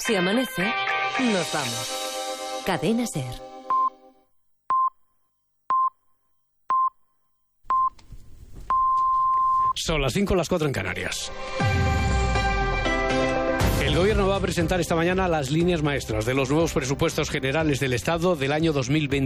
Si amanece, nos vamos. Cadena SER. Son las 5, las 4 en Canarias. El Gobierno va a presentar esta mañana las líneas maestras de los nuevos presupuestos generales del Estado del año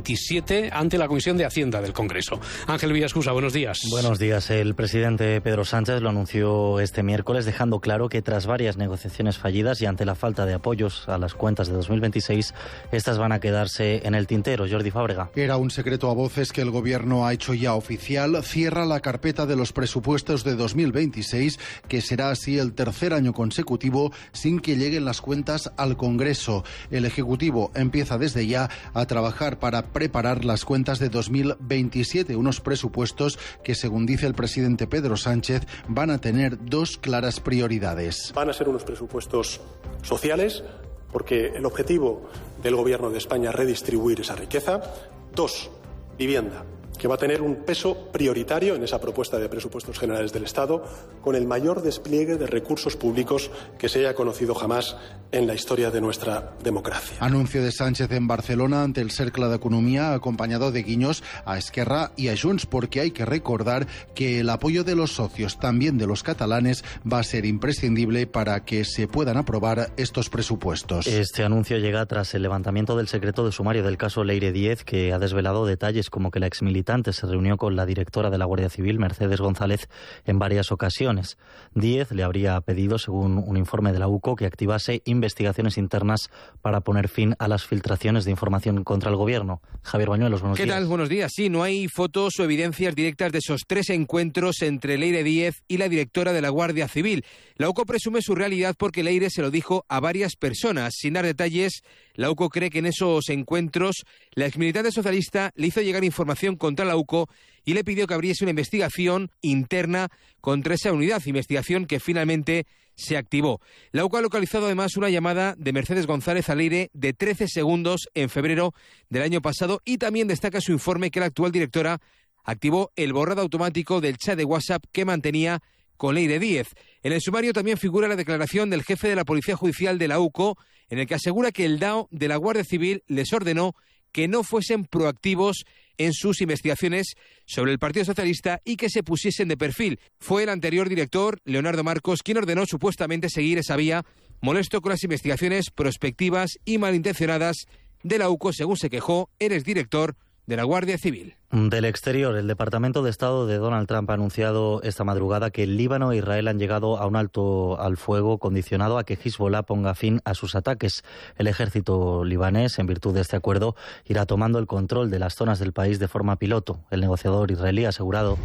2027 ante la Comisión de Hacienda del Congreso. Ángel Villascusa, buenos días. Buenos días. El presidente Pedro Sánchez lo anunció este miércoles, dejando claro que tras varias negociaciones fallidas y ante la falta de apoyos a las cuentas de 2026, estas van a quedarse en el tintero. Jordi Fábrega. Era un secreto a voces que el Gobierno ha hecho ya oficial. Cierra la carpeta de los presupuestos de 2026, que será así el tercer año consecutivo sin que lleguen las cuentas al Congreso. El Ejecutivo empieza desde ya a trabajar para preparar las cuentas de 2027, unos presupuestos que, según dice el presidente Pedro Sánchez, van a tener dos claras prioridades. Van a ser unos presupuestos sociales, porque el objetivo del Gobierno de España es redistribuir esa riqueza. 2, vivienda, que va a tener un peso prioritario en esa propuesta de presupuestos generales del Estado, con el mayor despliegue de recursos públicos que se haya conocido jamás en la historia de nuestra democracia. Anuncio de Sánchez en Barcelona ante el Cercle d'Economia, acompañado de guiños a Esquerra y a Junts, porque hay que recordar que el apoyo de los socios, también de los catalanes, va a ser imprescindible para que se puedan aprobar estos presupuestos. Este anuncio llega tras el levantamiento del secreto de sumario del caso Leire Díez, que ha desvelado detalles como que la exmilitar se reunió con la directora de la Guardia Civil, Mercedes González, en varias ocasiones. Díez le habría pedido, según un informe de la UCO, que activase investigaciones internas para poner fin a las filtraciones de información contra el Gobierno. Javier Bañuelos, buenos días. ¿Qué tal? Buenos días. Sí, no hay fotos o evidencias directas de esos 3 encuentros entre Leire Díez y la directora de la Guardia Civil. La UCO presume su realidad porque Leire se lo dijo a varias personas. Sin dar detalles, la UCO cree que en esos encuentros la exmilitante socialista le hizo llegar información contra la UCO y le pidió que abriese una investigación interna contra esa unidad, investigación que finalmente se activó. La UCO ha localizado además una llamada de Mercedes González a Leire de 13 segundos en febrero del año pasado y también destaca su informe que la actual directora activó el borrado automático del chat de WhatsApp que mantenía con Leire Díez. En el sumario también figura la declaración del jefe de la Policía Judicial de la UCO, en el que asegura que el DAO de la Guardia Civil les ordenó que no fuesen proactivos en sus investigaciones sobre el Partido Socialista y que se pusiesen de perfil. Fue el anterior director, Leonardo Marcos, quien ordenó supuestamente seguir esa vía, molesto con las investigaciones prospectivas y malintencionadas de la UCO, según se quejó el exdirector de la Guardia Civil. Del exterior, el Departamento de Estado de Donald Trump ha anunciado esta madrugada que el Líbano e Israel han llegado a un alto al fuego condicionado a que Hezbollah ponga fin a sus ataques. El ejército libanés, en virtud de este acuerdo, irá tomando el control de las zonas del país de forma piloto. El negociador israelí ha asegurado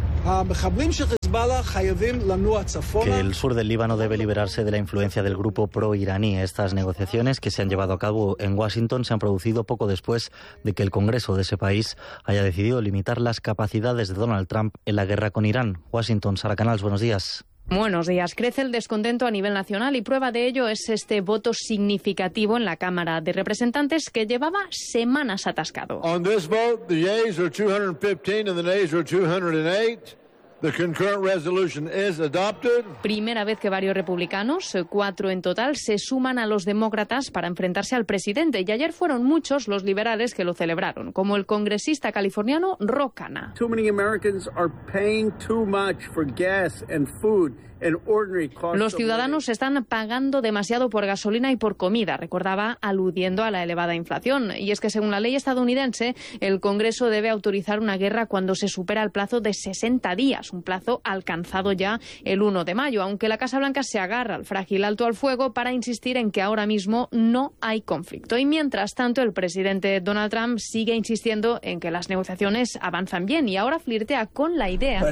que el sur del Líbano debe liberarse de la influencia del grupo pro-iraní. Estas negociaciones, que se han llevado a cabo en Washington, se han producido poco después de que el Congreso de ese país haya decidido limitar las capacidades de Donald Trump en la guerra con Irán. Washington, Sara Canals, buenos días. Buenos días. Crece el descontento a nivel nacional y prueba de ello es este voto significativo en la Cámara de Representantes que llevaba semanas atascado. On this vote, the yeas are 215 and the nays are 208. The concurrent resolution is adopted. Primera vez que varios republicanos, 4 en total, se suman a los demócratas para enfrentarse al presidente. Y ayer fueron muchos los liberales que lo celebraron, como el congresista californiano Ro Khanna. Too many Americans are paying too much for gas and food. Los ciudadanos están pagando demasiado por gasolina y por comida, recordaba, aludiendo a la elevada inflación. Y es que según la ley estadounidense, el Congreso debe autorizar una guerra cuando se supera el plazo de 60 días, un plazo alcanzado ya el 1 de mayo, aunque la Casa Blanca se agarra al frágil alto al fuego para insistir en que ahora mismo no hay conflicto. Y mientras tanto, el presidente Donald Trump sigue insistiendo en que las negociaciones avanzan bien y ahora flirtea con la idea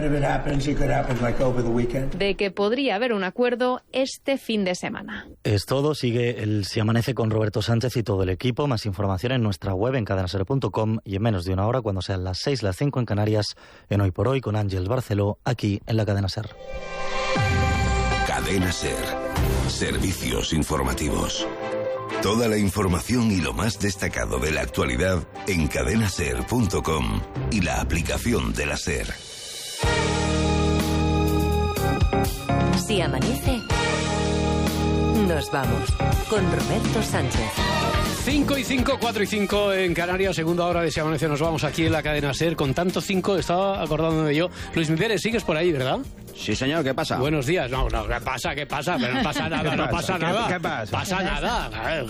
de que podría haber un acuerdo este fin de semana. Es todo. Sigue el Si Amanece con Roberto Sánchez y todo el equipo. Más información en nuestra web en cadenaser.com y en menos de una hora, cuando sean las 6, las 5 en Canarias, en Hoy por Hoy con Ángels Barceló, aquí en la Cadena SER. Cadena SER. Servicios informativos. Toda la información y lo más destacado de la actualidad en cadenaser.com y la aplicación de la SER. Si amanece, nos Nos vamos con Roberto Sánchez. 5 y 5, 4 y 5 en Canarias, segunda hora de Se Amanece. Nos vamos aquí en la cadena SER con tanto 5, estaba acordándome yo. Luis Miguel, sigues por ahí, ¿verdad? Sí, señor, ¿qué pasa? Buenos días. No, ¿qué pasa? Pero no pasa nada, no pasa nada. ¿Qué pasa? Pasa nada.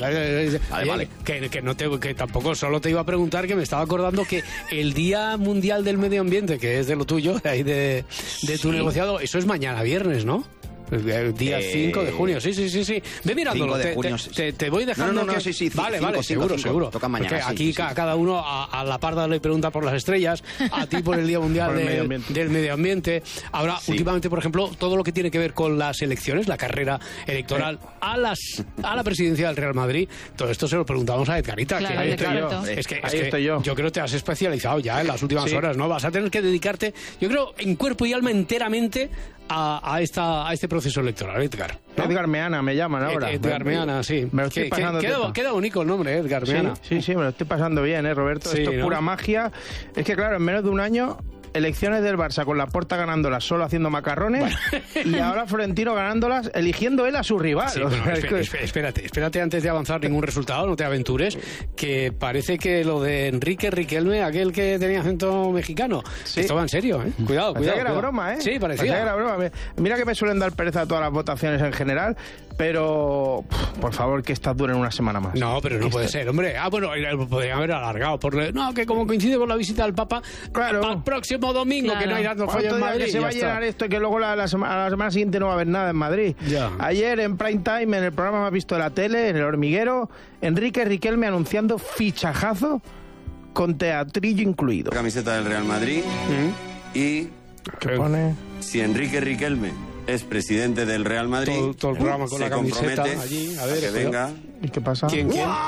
Vale. Que tampoco, solo te iba a preguntar, que me estaba acordando que el Día Mundial del Medio Ambiente, que es de lo tuyo, ahí de tu negociado, eso es mañana viernes, ¿no? El día 5 de junio, sí. Ve mirándolo, 5 de junio, te voy dejando. No, sí. Vale, cinco, seguro. Toca mañana. Porque aquí cada uno a la parda le pregunta por las estrellas, a ti por el Día Mundial del Medio Ambiente. Ahora, últimamente, por ejemplo, todo lo que tiene que ver con las elecciones, la carrera electoral a la presidencia del Real Madrid, todo esto se lo preguntamos a Edgarita. Claro, que es que estoy yo. Yo creo que te has especializado ya en las últimas horas, ¿no? Vas a tener que dedicarte, yo creo, en cuerpo y alma enteramente a este proceso electoral, Edgar, ¿no? Edgar Meana me llaman ahora. Edgar Meana, sí. Me lo estoy pasando. Queda bonito el nombre, Edgar Meana. Sí, me lo estoy pasando bien, Roberto. Sí, esto es ¿no? pura magia. Es que, claro, en menos de un año, elecciones del Barça con Laporta ganándolas solo haciendo macarrones y ahora Florentino ganándolas eligiendo él a su rival. Sí, espérate antes de avanzar ningún resultado, no te aventures, que parece que lo de Enrique Riquelme, aquel que tenía acento mexicano, esto va en serio, ¿eh? Cuidado. Parecía que era broma, ¿eh? Sí, parecía. Que era broma. Mira que me suelen dar pereza todas las votaciones en general, pero por favor que estas duren una semana más. No, pero no puede ser, hombre. Podrían haber alargado. No, que como coincide con la visita del Papa, claro, al próximo domingo, que no hay tanto fallo en Madrid. Que se va a llenar esto y que luego a la semana siguiente no va a haber nada en Madrid. Ya. Ayer en prime time, en el programa más visto de la tele, en El Hormiguero, Enrique Riquelme anunciando fichajazo con teatrillo incluido. Camiseta del Real Madrid y... ¿Qué pone? Si Enrique Riquelme es presidente del Real Madrid, todo el programa con se la camiseta compromete allí, a ver, que venga. ¿Y qué pasa? ¿Quién?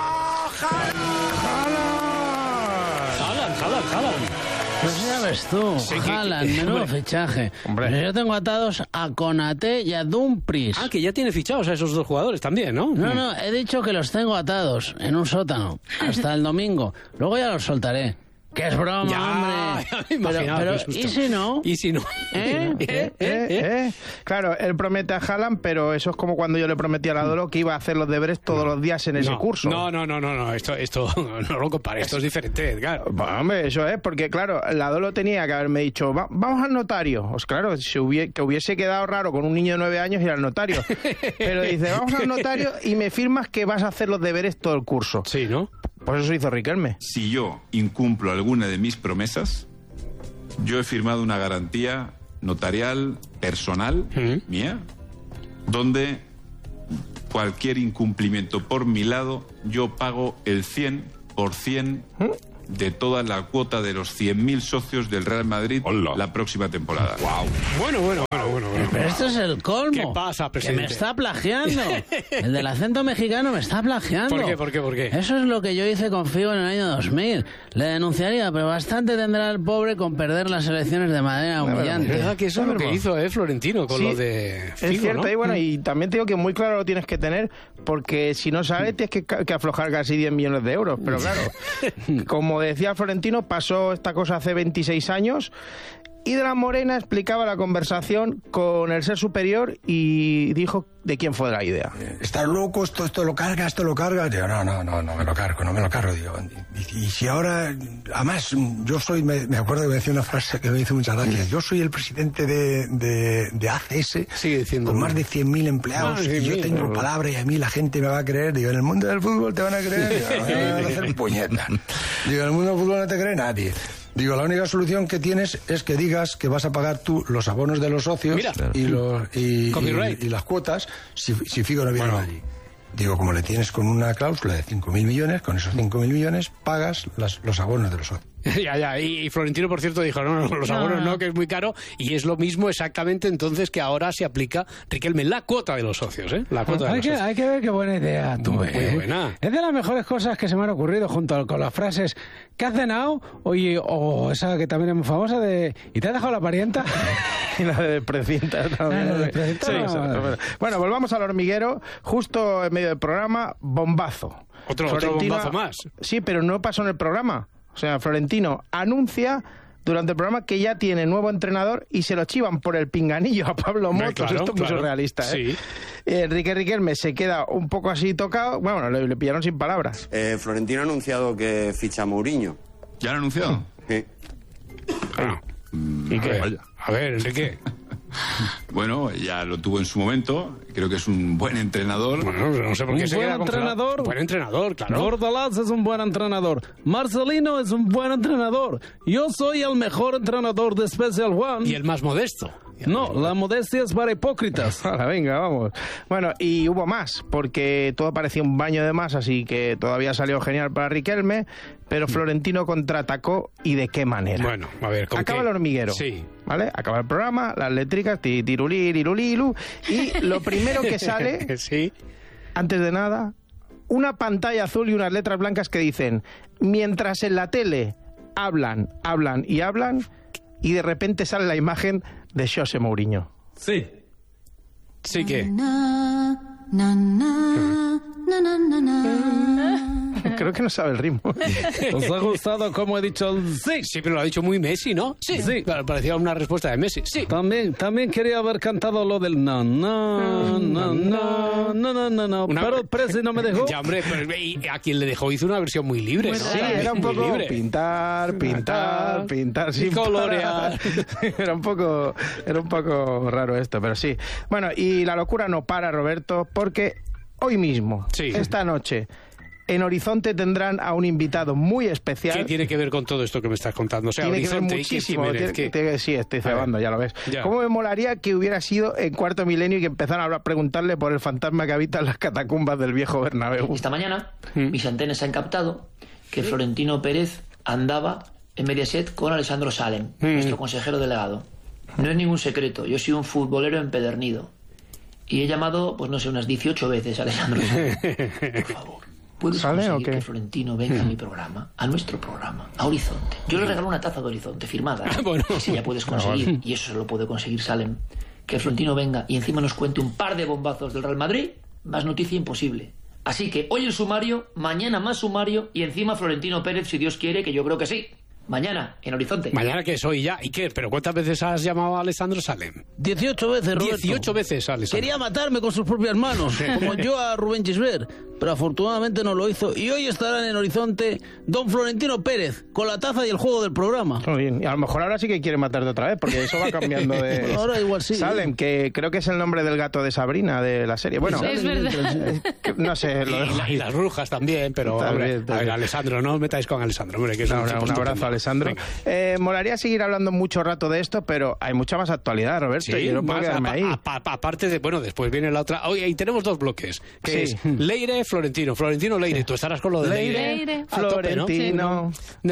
Haaland. No sabes tú, Haaland, menudo fichaje. Hombre. Yo tengo atados a Konaté y a Dumfries. Que ya tiene fichados a esos dos jugadores también, ¿no? No, he dicho que los tengo atados en un sótano hasta el domingo. Luego ya los soltaré. Que es broma, hombre. Ya me imaginaba, pero ¿y si no? ¿Y si no? Claro, él promete a Haaland, pero eso es como cuando yo le prometí a la Dolo que iba a hacer los deberes todos los días en ese curso. No, esto no lo compares, esto es diferente, Edgar. Bueno, hombre, eso es, porque claro, la Dolo tenía que haberme dicho, vamos al notario. Pues claro, que hubiese quedado raro con un niño de 9 años ir al notario. Pero dice, vamos al notario y me firmas que vas a hacer los deberes todo el curso. Sí, ¿no? Pues eso hizo Riquelme. Si yo incumplo alguna de mis promesas, yo he firmado una garantía notarial personal mía, donde cualquier incumplimiento por mi lado, yo pago el 100% de toda la cuota de los 100.000 socios del Real Madrid la próxima temporada. ¡Wow! Bueno. Pero esto es el colmo. ¿Qué pasa, presidente? Que me está plagiando. El del acento mexicano me está plagiando. ¿Por qué? Eso es lo que yo hice con Figo en el año 2000. Le denunciaría, pero bastante tendrá el pobre con perder las elecciones de manera humillante. Es verdad que eso es lo que hizo Florentino con lo de Figo, es cierto, ¿no? y también te digo que muy claro lo tienes que tener, porque si no sabes tienes que aflojar casi 10 millones de euros. Pero claro, como decía Florentino, pasó esta cosa hace 26 años. Y de la Morena explicaba la conversación con el ser superior y dijo de quién fue la idea. Estás loco, esto lo carga. Digo, no me lo cargo. Digo, y si ahora, además, yo soy, me acuerdo que me decía una frase que me hizo mucha gracia. Yo soy el presidente de ACS, sigue diciendo, con más de 100.000 empleados, y yo tengo palabra y a mí la gente me va a creer. Digo, en el mundo del fútbol te van a creer. Digo, no van a hacer puñeta. Digo, en el mundo del fútbol no te cree nadie. Digo, la única solución que tienes es que digas que vas a pagar tú los abonos de los socios y las cuotas si Figo no viene a Madrid. Digo, como le tienes con una cláusula de 5.000 millones, con esos 5.000 millones pagas los abonos de los socios. Ya. Y Florentino, por cierto, dijo, no, los abonos no, que es muy caro. Y es lo mismo exactamente entonces que ahora se aplica, Riquelme, la cuota de los socios, ¿eh? La cuota de los socios. Hay que ver qué buena idea tuve. Muy buena. Es de las mejores cosas que se me han ocurrido, junto con las frases ¿qué has cenado? Oye, o esa que también es muy famosa de ¿y te has dejado la parienta? Y la de precienta también. Bueno, volvamos al Hormiguero. Justo en medio del programa, bombazo. Otro bombazo más. Sí, pero no pasó en el programa. O sea, Florentino anuncia durante el programa que ya tiene nuevo entrenador y se lo chivan por el pinganillo a Pablo Motos. Claro, Esto es muy surrealista, ¿eh? Sí. Enrique Riquelme se queda un poco así tocado. Bueno, le pillaron sin palabras. Florentino ha anunciado que ficha a Mourinho. ¿Ya lo ha anunciado? Sí. ¿Y qué? A ver, Enrique. Bueno, ya lo tuvo en su momento. Creo que es un buen entrenador. Bueno, no sé por qué ¿Un se buen queda entrenador? Un buen entrenador, claro. Bordalás es un buen entrenador. Marcelino es un buen entrenador. Yo soy el mejor entrenador de Special One. Y el más modesto. No, la modestia es para hipócritas. Ahora, venga, vamos. Bueno, y hubo más, porque todo parecía un baño de masas, así que todavía salió genial para Riquelme, pero Florentino contraatacó, ¿y de qué manera? Bueno, a ver, ¿con Acaba qué? el hormiguero. Sí. ¿Vale? Acaba el programa, las létricas, tirulí, lirulilu, y lo primero que sale, sí. Antes de nada, una pantalla azul y unas letras blancas que dicen, mientras en la tele hablan, y de repente sale la imagen de José Mourinho. Sí. Sí que... Creo que no sabe el ritmo. ¿Os ha gustado cómo he dicho el sí? Sí, pero lo ha dicho muy Messi, ¿no? Sí. Claro, parecía una respuesta de Messi. Sí. También quería haber cantado lo del no, pero el Presi no me dejó. Ya, hombre, pero y a quien le dejó hizo una versión muy libre, ¿no? Sí, era un poco libre. pintar sin colorear. Era un poco raro esto, pero sí. Bueno, y la locura no para, Roberto, porque hoy mismo, esta noche, en Horizonte tendrán a un invitado muy especial. ¿Qué tiene que ver con todo esto que me estás contando? O sea, tiene Horizonte, que ver muchísimo. ¿qué? Sí, estoy cebando, ya lo ves. Ya. ¿Cómo me molaría que hubiera sido en Cuarto Milenio y que empezaran a preguntarle por el fantasma que habita en las catacumbas del viejo Bernabéu? Esta mañana, mis antenas han captado que Florentino Pérez andaba en Mediaset con Alessandro Salem, nuestro consejero delegado. No es ningún secreto, yo soy un futbolero empedernido. Y he llamado, pues no sé, unas 18 veces a Alessandro Salem. Por favor, ¿puedes conseguir que Florentino venga a mi programa, a nuestro programa, a Horizonte? Yo le regalo una taza de Horizonte firmada. Bueno. Si ya puedes conseguir, y eso se lo puede conseguir Salem, que Florentino venga y encima nos cuente un par de bombazos del Real Madrid, más noticia imposible. Así que hoy el sumario, mañana más sumario y encima Florentino Pérez, si Dios quiere, que yo creo que sí. Mañana, en Horizonte. Mañana que soy ya. ¿Y qué? ¿Pero cuántas veces has llamado a Alessandro Salem? 18 veces, Roberto. 18 veces, Alessandro. Quería matarme con sus propias manos, como yo a Rubén Gisbert, pero afortunadamente no lo hizo. Y hoy estarán en Horizonte don Florentino Pérez, con la taza y el juego del programa. Muy bien. Y a lo mejor ahora sí que quiere matarte otra vez, porque eso va cambiando de... Bueno, ahora igual sí. Salem, que creo que es el nombre del gato de Sabrina, de la serie. Bueno, es verdad. No sé. Y las brujas también, pero hombre, a ver, Alessandro, no os metáis con Alessandro, hombre, que es un abrazo, Alessandro. Molaría seguir hablando mucho rato de esto, pero hay mucha más actualidad, Roberto. Sí, yo no puedo quedarme ahí. Aparte de, bueno, después viene la otra. Oye, y tenemos dos bloques, que es Leire, Florentino, Leire. Tú estarás con lo de Leire. Florentino.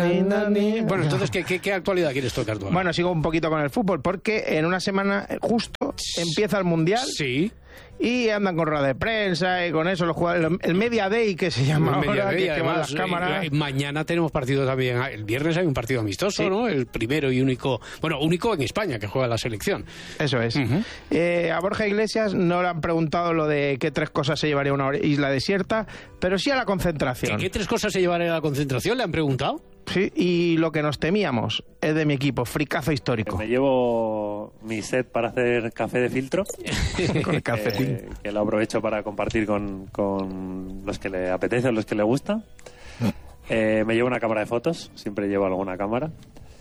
Bueno, entonces, ¿qué actualidad quieres tocar tú? Bueno, sigo un poquito con el fútbol, porque en una semana justo empieza el Mundial. Sí. Y andan con rueda de prensa y con eso los jugadores, el Media Day que se llama ahora, que van las cámaras. Mañana tenemos partido también, el viernes hay un partido amistoso, ¿no? El primero y único en España que juega la selección. Eso es. A Borja Iglesias no le han preguntado lo de qué 3 cosas se llevaría a una isla desierta, pero sí a la concentración. ¿Qué 3 cosas se llevaría a la concentración? ¿Le han preguntado? Sí, y lo que nos temíamos es de mi equipo, fricazo histórico. Me llevo mi set para hacer café de filtro. Con el cafetín. Que lo aprovecho para compartir con los que le apetece, los que le gusta. Me llevo una cámara de fotos, siempre llevo alguna cámara.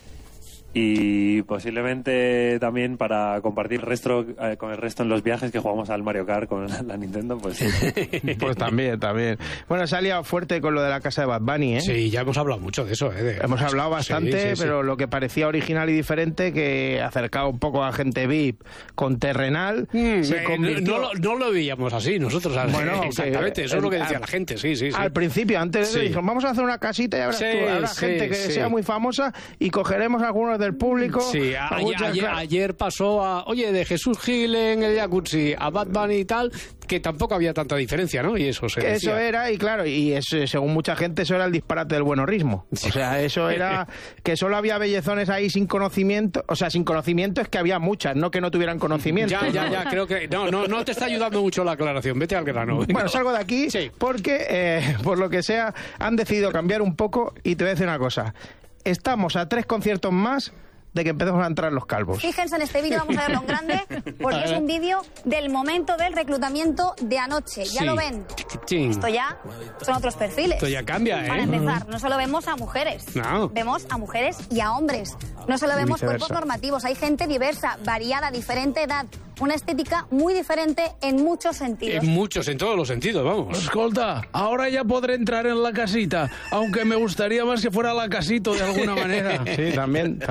Y posiblemente también para compartir con el resto en los viajes que jugamos al Mario Kart con la Nintendo, pues pues también. Bueno, se ha liado fuerte con lo de la casa de Bad Bunny, ¿eh? Sí, ya hemos hablado mucho de eso, ¿eh? Hemos hablado bastante, pero lo que parecía original y diferente, que acercaba un poco a gente VIP con terrenal, se convirtió... No lo veíamos así nosotros. Bueno, exactamente, eso es lo que decía la gente, sí. Al principio, antes de dijeron, vamos a hacer una casita y habrá gente que sea muy famosa y cogeremos algunos del público. Sí, ayer pasó de Jesús Gil en el Jacuzzi a Bad Bunny y tal, que tampoco había tanta diferencia, ¿no? Y eso se decía. Eso era, y claro, según mucha gente, eso era el disparate del buenorrismo. O sea, eso era que solo había bellezones ahí sin conocimiento. O sea, sin conocimiento es que había muchas, no que no tuvieran conocimiento. Ya, creo que... No te está ayudando mucho la aclaración, vete al grano. Bueno, salgo de aquí porque, por lo que sea, han decidido cambiar un poco y te voy a decir una cosa. estamos a 3 conciertos más de que empecemos a entrar los calvos. Fíjense en este vídeo, vamos a verlo en grande, porque es un vídeo del momento del reclutamiento de anoche. Ya lo ven. Esto ya son otros perfiles. Esto ya cambia, ¿eh? Para empezar, no solo vemos a mujeres, vemos a mujeres y a hombres. No solo vemos cuerpos normativos, hay gente diversa, variada, diferente edad. Una estética muy diferente en muchos sentidos. En todos los sentidos, vamos. Escolta, ahora ya podré entrar en la casita, aunque me gustaría más que fuera la casito de alguna manera. Sí, también.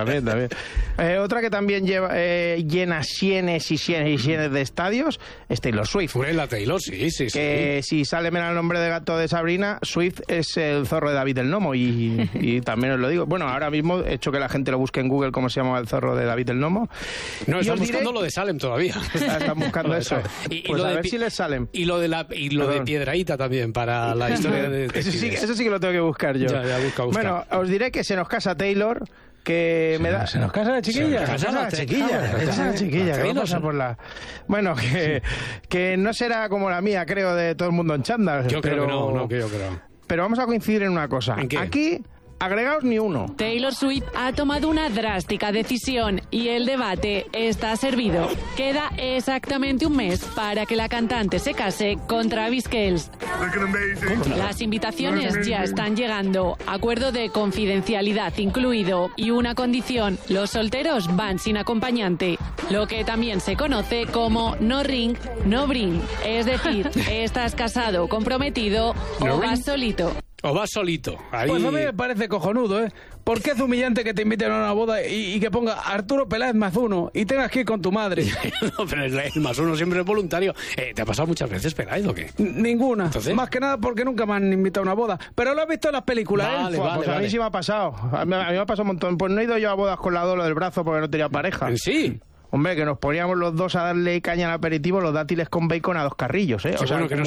Otra que también llena sienes y sienes de estadios es Taylor Swift. Fue la Taylor, sí. Que si sale menos el nombre de gato de Sabrina, Swift es el zorro de David el Nomo, y también os lo digo. Bueno, ahora mismo he hecho que la gente lo busque en Google cómo se llama el zorro de David el Nomo. No, están buscando lo de Salem todavía. Están buscando eso. Pues a ver si les salen. Y lo de Piedrahíta también, para la historia de... Eso sí que lo tengo que buscar yo. Ya, busca. Bueno, os diré que se nos casa Taylor, que me da... ¿Se nos casa la chiquilla? Se nos casa la chiquilla. Que vamos a por la... Bueno, que no será como la mía, creo, de todo el mundo en chándal. Yo creo que no creo. Pero vamos a coincidir en una cosa. ¿En qué? Aquí... agregaos ni uno. Taylor Swift ha tomado una drástica decisión y el debate está servido. Queda exactamente un mes para que la cantante se case con Travis Kelce. Las invitaciones ya están llegando, acuerdo de confidencialidad incluido y una condición: los solteros van sin acompañante, lo que también se conoce como no ring, no bring. Es decir, estás casado, comprometido o vas solito. O vas solito. Ahí... Pues a mí me parece cojonudo, ¿eh? Porque es humillante que te inviten a una boda y que ponga Arturo Peláez +1 y tengas que ir con tu madre. No, pero el +1 siempre es voluntario. ¿Te ha pasado muchas veces Peláez o qué? Ninguna. ¿Entonces? Más que nada porque nunca me han invitado a una boda. Pero lo he visto en las películas, vale, pues a mí sí me ha pasado. A mí me ha pasado un montón. Pues no he ido yo a bodas con la Dolo del brazo porque no tenía pareja. Sí. Hombre, que nos poníamos los dos a darle caña al aperitivo, los dátiles con bacon a 2 carrillos, ¿eh? Sí, o sea, bueno, que no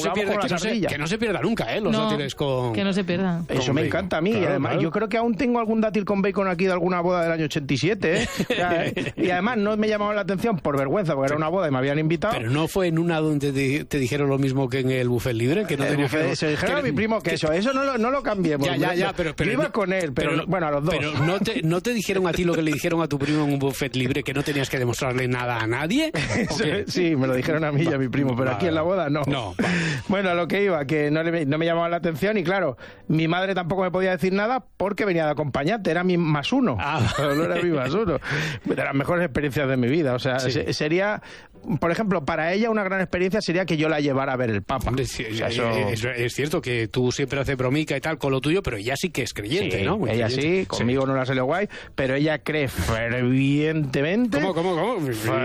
se pierda nunca, ¿eh? Los dátiles con... Que no se pierdan. Eso me encanta a mí. Claro, y además, yo creo que aún tengo algún dátil con bacon aquí de alguna boda del año 87, ¿eh? O sea, y además no me llamaba la atención por vergüenza, porque era una boda y me habían invitado. Pero no fue en una donde te dijeron lo mismo que en el buffet libre, que no tenías que... Se dijeron a mi primo que eso no lo cambiemos. Ya, pero yo iba con él, pero bueno, a los dos. Pero no te dijeron a ti lo que le dijeron a tu primo en un buffet libre, que no tenías que demostrarle nada a nadie. Sí, me lo dijeron a mí y a mi primo, pero aquí en la boda no. Bueno, a lo que iba, que no me llamaba la atención y claro, mi madre tampoco me podía decir nada porque venía de acompañante, era mi +1. Pero no era mi +1. De las mejores experiencias de mi vida, o sea, sería, por ejemplo, para ella una gran experiencia sería que yo la llevara a ver el Papa. Sí, o sea, es cierto que tú siempre haces bromica y tal con lo tuyo, pero ella sí que es creyente, ¿no? Ella sí, conmigo no la salió guay, pero ella cree fervientemente. ¿Cómo?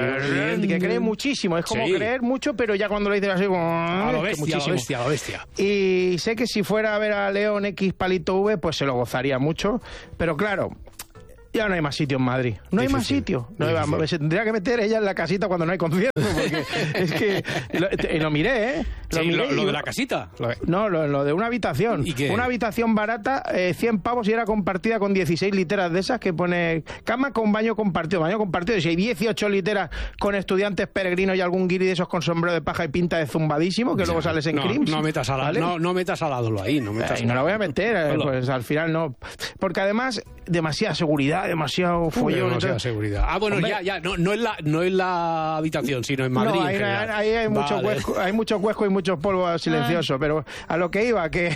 Que cree muchísimo, es como creer mucho, pero ya cuando lo dices así como... A lo bestia. Y sé que si fuera a ver a León X Palito V, pues se lo gozaría mucho, pero claro... Ya no hay más sitio en Madrid. No hay más sitio. Se tendría que meter ella en la casita cuando no hay concierto. Porque es que... lo miré, ¿eh? Lo de la casita. No, lo de una habitación. Una habitación barata, 100 pavos y era compartida con 16 literas de esas que pone... Cama con baño compartido. Y si hay 18 literas con estudiantes peregrinos y algún guiri de esos con sombrero de paja y pinta de zumbadísimo, que luego sales en Crims. No metas a la ahí. No la voy a meter, pues al final no. Porque además, demasiada seguridad, demasiado follón. Demasiada seguridad. Bueno, hombre, ya. No es la habitación, sino en Madrid. No, ahí hay mucho huesco y mucho polvo silencioso. Pero a lo que iba, que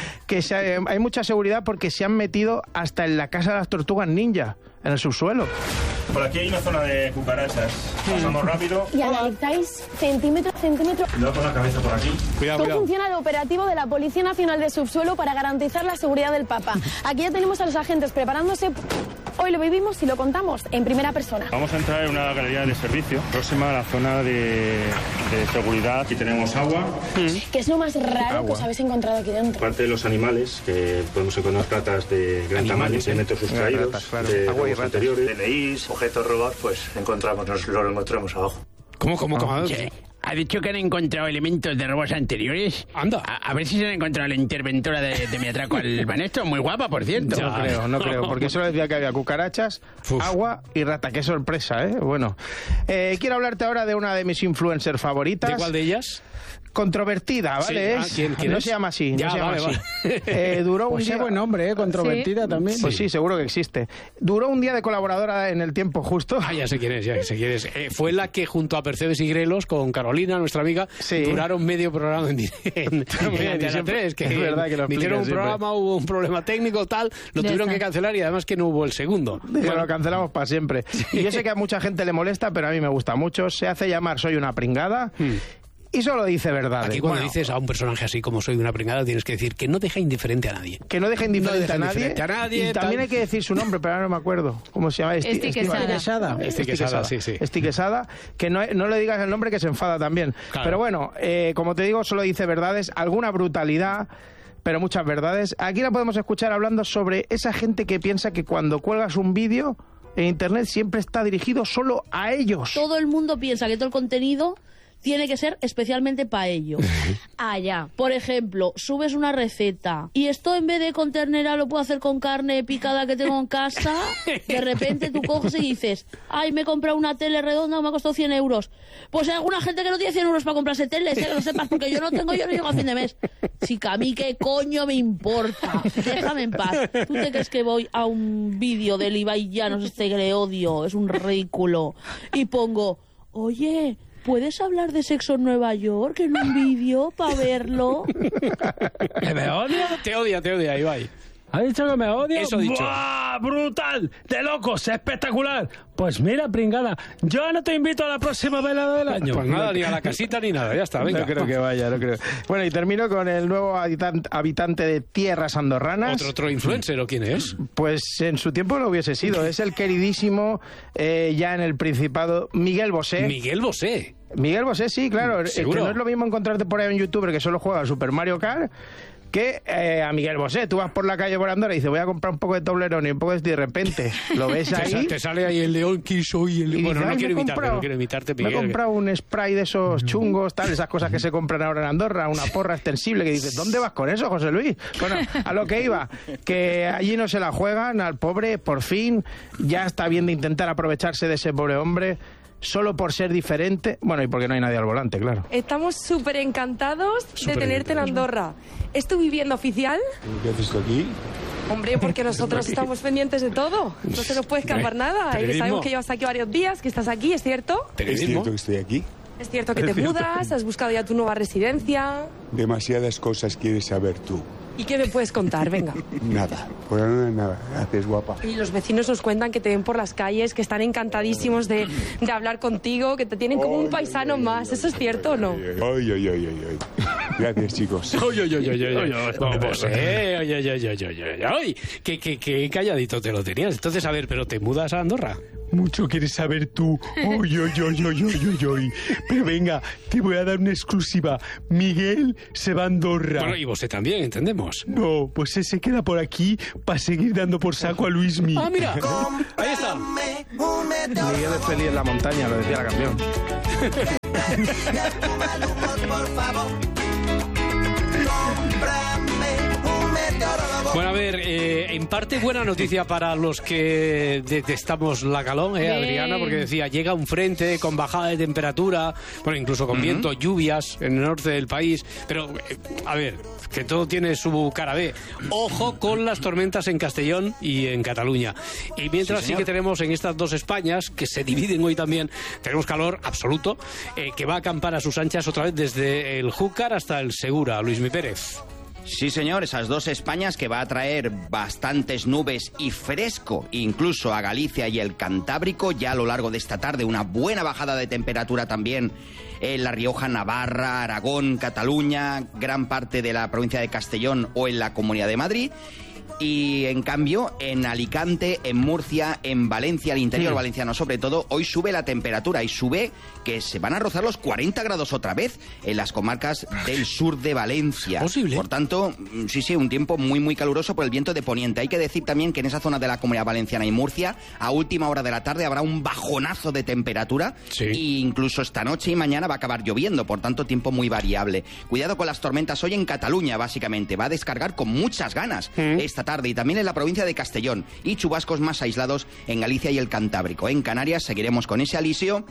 hay mucha seguridad porque se han metido hasta en la casa de las tortugas ninja, en el subsuelo. Por aquí hay una zona de cucarachas. Pasamos rápido. Y analizáis centímetro. Cuidado con la cabeza por aquí. ¿Cómo funciona el operativo de la Policía Nacional de Subsuelo para garantizar la seguridad del Papa? Aquí ya tenemos a los agentes preparándose. Hoy lo vivimos y lo contamos en primera persona. Vamos a entrar en una galería de servicio próxima a la zona de seguridad. Aquí tenemos agua. ¿Qué es lo más raro que os habéis encontrado aquí dentro? Aparte de los animales, que podemos encontrar ratas de gran tamaño, sedimentos sustraídos, de robos anteriores, DNIs, objetos robados, pues lo encontramos abajo. ¿Cómo? ¿Ha dicho que han encontrado elementos de robos anteriores? Anda. A ver si se han encontrado la interventora de mi atraco al Banesto. Muy guapa, por cierto. No creo, porque solo decía que había cucarachas, agua y rata. Qué sorpresa, ¿eh? Bueno, quiero hablarte ahora de una de mis influencers favoritas. ¿De cuál de ellas? Controvertida, ¿vale? ¿Quién no es? se llama así, Ya, no se llama vale, así. Duró un Pues día... es buen nombre, controvertida también. Pues sí, seguro que existe. Duró un día de colaboradora en El Tiempo Justo. Ya sé quién es. Fue la que junto a Percebes y Grelos, con Carolina, nuestra amiga, duraron medio programa en Antena 3, que es verdad que lo hicieron un programa, hubo un problema técnico, tal, lo tuvieron que cancelar y además que no hubo el segundo. Bueno, lo cancelamos para siempre. Y yo sé que a mucha gente le molesta, pero a mí me gusta mucho. Se hace llamar Soy una pringada. Y solo dice verdades. Aquí cuando dices a un personaje así como Soy una pringada, tienes que decir que no deja indiferente a nadie. Que no deja indiferente a nadie. Y también hay que decir su nombre, pero ahora no me acuerdo. ¿Cómo se llama? Esti Quesada. Esti Quesada. Que no le digas el nombre, que se enfada también. Claro. Pero bueno, como te digo, solo dice verdades, alguna brutalidad, pero muchas verdades. Aquí la podemos escuchar hablando sobre esa gente que piensa que cuando cuelgas un vídeo en Internet siempre está dirigido solo a ellos. Todo el mundo piensa que todo el contenido tiene que ser especialmente para ellos. Ya. Por ejemplo, subes una receta y esto en vez de con ternera lo puedo hacer con carne picada que tengo en casa. De repente tú coges y dices, ay, me he comprado una tele redonda, me ha costado 100 euros. Pues hay alguna gente que no tiene 100 euros para comprarse tele, que lo sepas, porque yo no llego a fin de mes. Chica, a mí qué coño me importa. Déjame en paz. ¿Tú te crees que voy a un vídeo del Ibai Llanos, este que le odio? Es un ridículo. Y pongo, oye, ¿puedes hablar de sexo en Nueva York en un vídeo para verlo? ¿Que me odia? Te odia, Ibai. ¿Ha dicho que me odia? Eso he dicho. ¡Buah! ¡Brutal! ¡De locos! ¡Espectacular! Pues mira, pringada, yo no te invito a la próxima velada del año. Pues nada, ni a la casita ni nada, ya está, venga. No creo que vaya, no creo. Bueno, y termino con el nuevo habitante de tierras andorranas. ¿Otro influencer o quién es? Pues en su tiempo lo hubiese sido. Es el queridísimo, ya en el Principado, Miguel Bosé. Miguel Bosé, sí, claro. Que no es lo mismo encontrarte por ahí un youtuber que solo juega Super Mario Kart que a Miguel Bosé. Tú vas por la calle por Andorra y dices, voy a comprar un poco de Toblerone y un poco de... de repente lo ves ahí... Te sale ahí el león que soy... Bueno, no quiero imitarte, Miguel. Me he comprado un spray de esos chungos, tal, esas cosas que se compran ahora en Andorra, una porra extensible, que dices, ¿dónde vas con eso, José Luis? Bueno, a lo que iba, que allí no se la juegan al pobre, por fin, ya está bien de intentar aprovecharse de ese pobre hombre, solo por ser diferente, bueno, y porque no hay nadie al volante, claro. Estamos súper encantados de tenerte en Andorra. ¿Es tu vivienda oficial? ¿Qué haces tú aquí? Hombre, porque nosotros estamos pendientes de todo. No se nos puede escapar nada. Y sabemos que llevas aquí varios días, que estás aquí, ¿es cierto? ¿Es cierto que estoy aquí? ¿Es cierto que te mudas? ¿Has buscado ya tu nueva residencia? Demasiadas cosas quieres saber tú. ¿Y qué me puedes contar? Venga. Nada, por ahora no hay nada. Gracias, guapa. Y los vecinos nos cuentan que te ven por las calles, que están encantadísimos de hablar contigo, que te tienen como un paisano más. ¿Eso es cierto o no? Ay. Gracias, chicos. Ay, qué calladito te lo tenías. Entonces, a ver, ¿pero te mudas a Andorra? Mucho quieres saber tú. Ay. Pero venga, te voy a dar una exclusiva. Miguel se va a Andorra. Bueno, y vos también, entendemos. No, pues se queda por aquí para seguir dando por saco a Luismi. Ah, mira. Ahí está. Miguel es feliz en la montaña, lo decía la canción. Bueno, a ver, en parte buena noticia para los que detestamos la calor, Adriana, porque decía, llega un frente con bajada de temperatura, bueno, incluso con viento, lluvias en el norte del país, pero, a ver, que todo tiene su cara B. Ojo con las tormentas en Castellón y en Cataluña. Y mientras sí que tenemos en estas dos Españas, que se dividen hoy también, tenemos calor absoluto, que va a acampar a sus anchas otra vez desde el Júcar hasta el Segura, Luismi Pérez. Sí, señor, esas dos Españas que va a traer bastantes nubes y fresco, incluso a Galicia y el Cantábrico, ya a lo largo de esta tarde una buena bajada de temperatura también en La Rioja, Navarra, Aragón, Cataluña, gran parte de la provincia de Castellón o en la Comunidad de Madrid. Y en cambio, en Alicante, en Murcia, en Valencia, el interior valenciano sobre todo, hoy sube la temperatura y sube que se van a rozar los 40 grados otra vez en las comarcas del sur de Valencia. ¿Posible? Por tanto, sí, un tiempo muy, muy caluroso por el viento de poniente. Hay que decir también que en esa zona de la Comunidad Valenciana y Murcia, a última hora de la tarde habrá un bajonazo de temperatura e incluso esta noche y mañana va a acabar lloviendo, por tanto, tiempo muy variable. Cuidado con las tormentas hoy en Cataluña, básicamente. Va a descargar con muchas ganas esta tarde y también en la provincia de Castellón y chubascos más aislados en Galicia y el Cantábrico. En Canarias seguiremos con ese alisio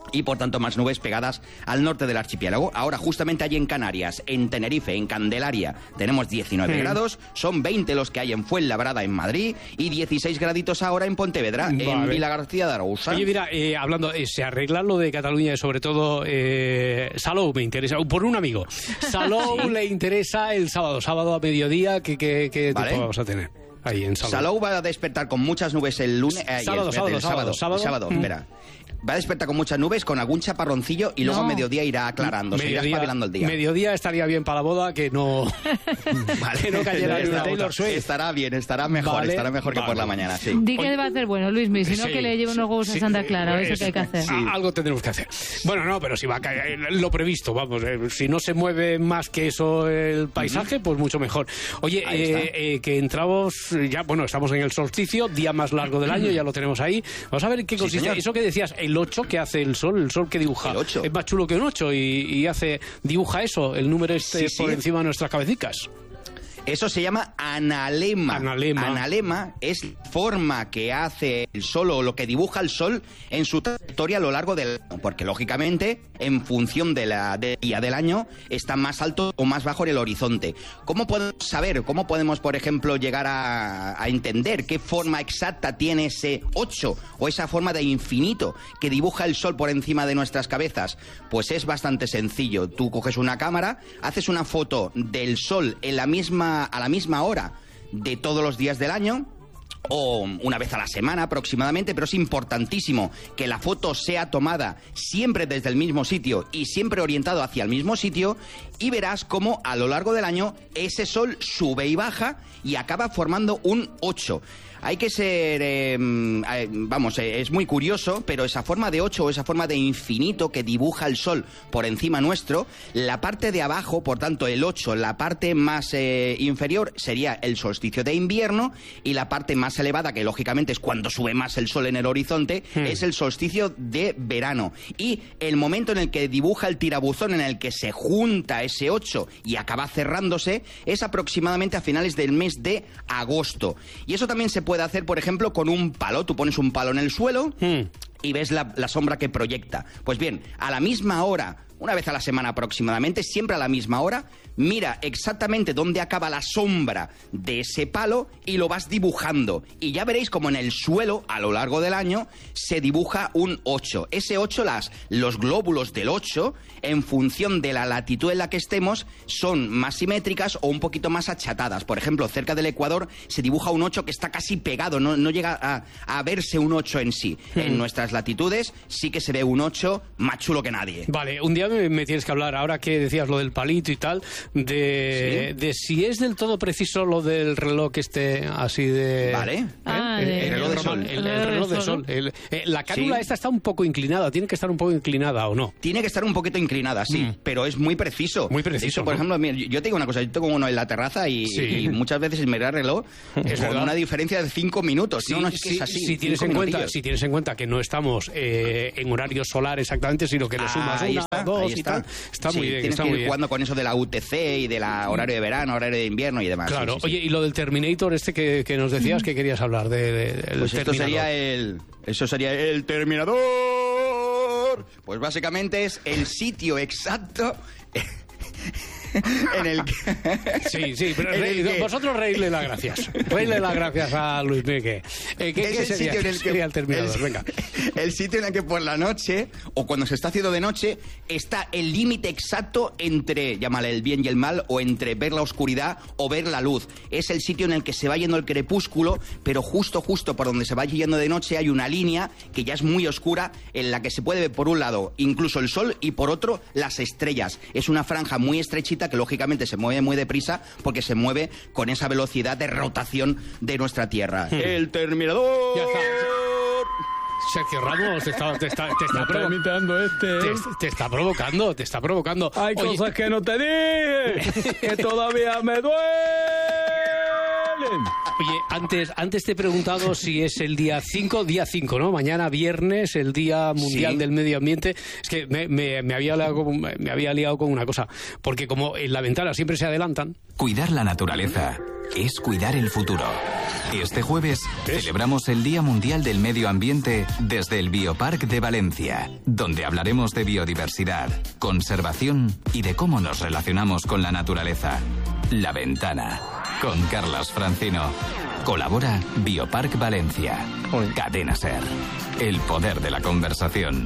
y por tanto más nubes pegadas al norte del archipiélago. Ahora justamente allí en Canarias, en Tenerife, en Candelaria, tenemos 19 grados, son 20 los que hay en Fuenlabrada, en Madrid, y 16 graditos ahora en Pontevedra, en Vilagarcía de Arousa. Oye, mira, hablando, se arregla lo de Cataluña y sobre todo Salou me interesa, por un amigo. Salou le interesa el sábado a mediodía, ¿qué tiempo vamos a tener ahí en Salou? Salou va a despertar con muchas nubes el lunes... sábado, espera. Va a despertar con muchas nubes, con algún chaparroncillo y luego a mediodía irá aclarando, se irá espabilando el día. Mediodía estaría bien para la boda, que no, que no cayera en Taylor Swift. Estará bien, estará mejor que por la mañana, sí. Di que va a hacer bueno, Luismi, si no que le lleve unos huevos a Santa Clara, eso que hay que hacer. Algo tendremos que hacer. Bueno, no, pero si va a caer lo previsto, vamos, si no se mueve más que eso el paisaje, pues mucho mejor. Oye, que entramos ya, bueno, estamos en el solsticio, día más largo del año, ya lo tenemos ahí. Vamos a ver en qué consiste. Eso que decías, el 8 que hace el sol que dibuja. El 8. Es más chulo que un 8 y dibuja eso, el número por encima de nuestras cabecitas. Eso se llama analema. Analema es la forma que hace el sol o lo que dibuja el sol en su trayectoria a lo largo del año, porque lógicamente en función del día del año está más alto o más bajo en el horizonte. ¿Cómo podemos saber, por ejemplo, llegar a entender qué forma exacta tiene ese 8 o esa forma de infinito que dibuja el sol por encima de nuestras cabezas? Pues es bastante sencillo. Tú coges una cámara, haces una foto del sol a la misma hora de todos los días del año, o una vez a la semana aproximadamente, pero es importantísimo que la foto sea tomada siempre desde el mismo sitio y siempre orientado hacia el mismo sitio, y verás cómo a lo largo del año ese sol sube y baja y acaba formando un 8. Hay que ser, es muy curioso, pero esa forma de 8 o esa forma de infinito que dibuja el sol por encima nuestro, la parte de abajo, por tanto el 8, la parte más inferior sería el solsticio de invierno, y la parte más elevada, que lógicamente es cuando sube más el sol en el horizonte, es el solsticio de verano. Y el momento en el que dibuja el tirabuzón, en el que se junta ese 8 y acaba cerrándose, es aproximadamente a finales del mes de agosto. Y eso también se puede hacer, por ejemplo, con un palo. Tú pones un palo en el suelo y ves la sombra que proyecta. Pues bien, a la misma hora, una vez a la semana aproximadamente, siempre a la misma hora, mira exactamente dónde acaba la sombra de ese palo y lo vas dibujando. Y ya veréis como en el suelo, a lo largo del año, se dibuja un 8. Ese 8, los glóbulos del 8, en función de la latitud en la que estemos, son más simétricas o un poquito más achatadas. Por ejemplo, cerca del Ecuador se dibuja un 8 que está casi pegado, no llega a verse un 8 en sí. En nuestras latitudes sí que se ve un 8 más chulo que nadie. Vale, un día me tienes que hablar, ahora que decías lo del palito y tal, de si es del todo preciso lo del reloj así de... Vale. El reloj de sol. El reloj de sol. La cánula esta está un poco inclinada, tiene que estar un poco inclinada, ¿o no? Tiene que estar un poquito inclinada, sí, pero es muy preciso. Muy preciso. De hecho, por ejemplo, mira, yo te digo una cosa, yo tengo uno en la terraza y muchas veces me da el reloj con una diferencia de 5 minutos. Sí, es que es así. Si tienes en cuenta que no estamos en horario solar exactamente, sino que le sumas una, dos y tal, está muy bien. Tienes que ir jugando con eso de la UTC y de la horario de verano, horario de invierno y demás. Claro. Oye, y lo del Terminator que nos decías que querías hablar pues esto sería el Terminador. Pues básicamente es el sitio exacto en el que... Sí, pero vosotros reírle las gracias. Reírle las gracias a Luis Miguel. ¿Qué sería el Terminador? Venga. El sitio en el que por la noche, o cuando se está haciendo de noche, está el límite exacto entre, llámale el bien y el mal, o entre ver la oscuridad o ver la luz. Es el sitio en el que se va yendo el crepúsculo, pero justo por donde se va yendo de noche hay una línea que ya es muy oscura, en la que se puede ver por un lado incluso el sol y por otro las estrellas. Es una franja muy estrechita que lógicamente se mueve muy deprisa porque se mueve con esa velocidad de rotación de nuestra Tierra. El Terminador. Ya está. Sergio Ramos, te está provocando. Hay cosas que no te dije, que todavía me duelen. Oye, antes te he preguntado si es el día 5, ¿no? Mañana viernes, el Día Mundial del Medio Ambiente. Es que me había liado con una cosa, porque como en la ventana siempre se adelantan. Cuidar la naturaleza es cuidar el futuro. Este jueves celebramos el Día Mundial del Medio Ambiente desde el Bioparc de Valencia, donde hablaremos de biodiversidad, conservación y de cómo nos relacionamos con la naturaleza. La Ventana, con Carlas Francino. Colabora Bioparc Valencia. Cadena SER. El poder de la conversación.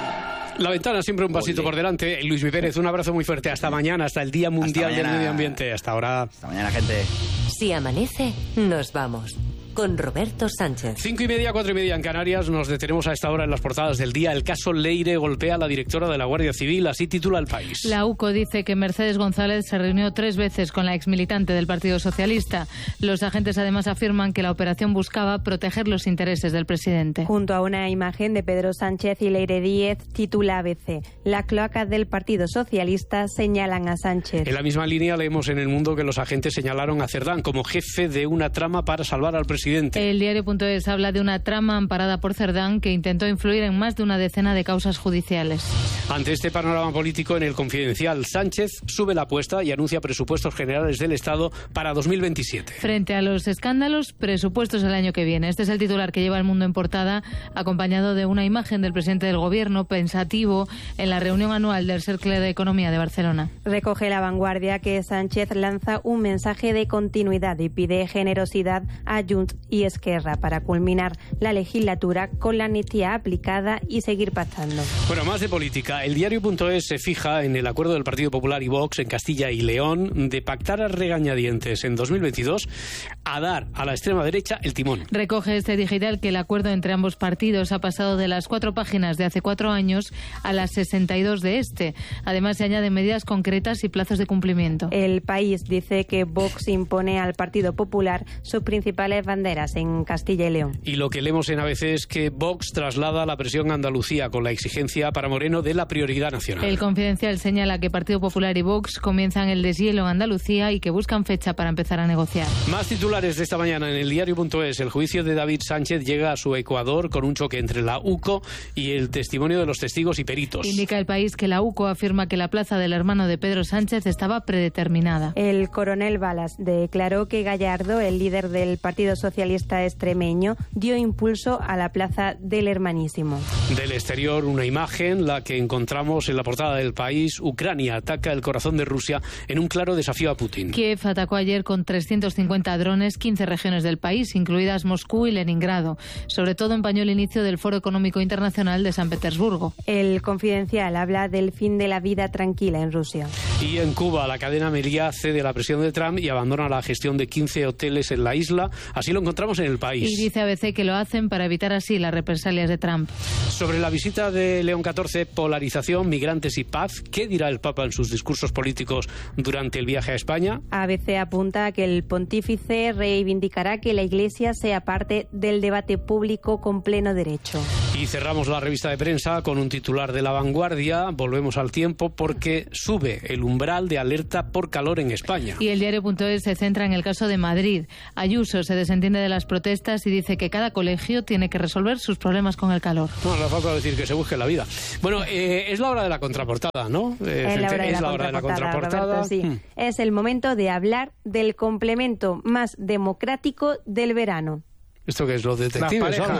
La Ventana, siempre un pasito por delante. Luis Mi Pérez, un abrazo muy fuerte. Hasta mañana, hasta el Día Mundial del Medio Ambiente. Hasta ahora. Hasta mañana, gente. Si amanece, nos vamos. Con Roberto Sánchez. 5:30, 4:30 en Canarias. Nos detenemos a esta hora en las portadas del día. El caso Leire golpea a la directora de la Guardia Civil. Así titula El País. La UCO dice que Mercedes González se reunió 3 veces con la exmilitante del Partido Socialista. Los agentes además afirman que la operación buscaba proteger los intereses del presidente. Junto a una imagen de Pedro Sánchez y Leire Díez, titula ABC. Las cloacas del Partido Socialista señalan a Sánchez. En la misma línea leemos en El Mundo que los agentes señalaron a Cerdán como jefe de una trama para salvar al presidente. El diario.es habla de una trama amparada por Cerdán que intentó influir en más de una decena de causas judiciales. Ante este panorama político, en El Confidencial, Sánchez sube la apuesta y anuncia presupuestos generales del Estado para 2027. Frente a los escándalos, presupuestos el año que viene. Este es el titular que lleva El Mundo en portada, acompañado de una imagen del presidente del Gobierno pensativo en la reunión anual del Cercle de Economía de Barcelona. Recoge La Vanguardia que Sánchez lanza un mensaje de continuidad y pide generosidad a Junts y Esquerra para culminar la legislatura con la amnistía aplicada y seguir pactando. Bueno, más de política. El diario.es se fija en el acuerdo del Partido Popular y Vox en Castilla y León de pactar a regañadientes en 2022 a dar a la extrema derecha el timón. Recoge este digital que el acuerdo entre ambos partidos ha pasado de las 4 páginas de hace 4 años a las 62 de este. Además, se añaden medidas concretas y plazos de cumplimiento. El País dice que Vox impone al Partido Popular sus principales banderas en Castilla y León. Y lo que leemos en ABC es que Vox traslada la presión a Andalucía con la exigencia para Moreno de la prioridad nacional. El Confidencial señala que Partido Popular y Vox comienzan el deshielo en Andalucía y que buscan fecha para empezar a negociar. Más titulares de esta mañana en el diario.es. El juicio de David Sánchez llega a su ecuador con un choque entre la UCO y el testimonio de los testigos y peritos. Indica El País que la UCO afirma que la plaza del hermano de Pedro Sánchez estaba predeterminada. El coronel Balas declaró que Gallardo, el líder del Partido Socialista extremeño, dio impulso a la plaza del hermanísimo. Del exterior, una imagen, la que encontramos en la portada del País. Ucrania ataca el corazón de Rusia en un claro desafío a Putin. Kiev atacó ayer con 350 drones 15 regiones del país, incluidas Moscú y Leningrado. Sobre todo empañó el inicio del Foro Económico Internacional de San Petersburgo. El Confidencial habla del fin de la vida tranquila en Rusia. Y en Cuba, la cadena Meliá cede a la presión de Trump y abandona la gestión de 15 hoteles en la isla. Así lo encontramos en El País. Y dice ABC que lo hacen para evitar así las represalias de Trump. Sobre la visita de León XIV, polarización, migrantes y paz, ¿qué dirá el Papa en sus discursos políticos durante el viaje a España? ABC apunta a que el pontífice reivindicará que la Iglesia sea parte del debate público con pleno derecho. Y cerramos la revista de prensa con un titular de La Vanguardia. Volvemos al tiempo porque sube el umbral de alerta por calor en España. Y el diario.es se centra en el caso de Madrid. Ayuso se desentiende de las protestas y dice que cada colegio tiene que resolver sus problemas con el calor. No le falta decir que se busque la vida. Bueno, es la hora de la contraportada, ¿no? Es la hora de la contraportada. Roberto, sí. Es el momento de hablar del complemento más democrático del verano. ¿Esto qué es? ¿Los detectives o algo?